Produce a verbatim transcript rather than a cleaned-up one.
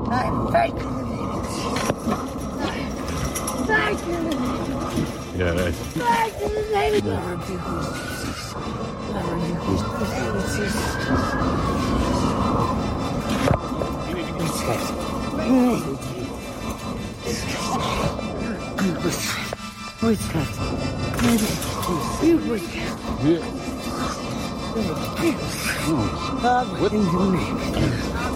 I'm back to the village. Back to the village. Yeah, right. Back to the village. Lord, you Jesus. Lord, you Jesus. It's good. What's that? You would. Yeah. Father, in the name.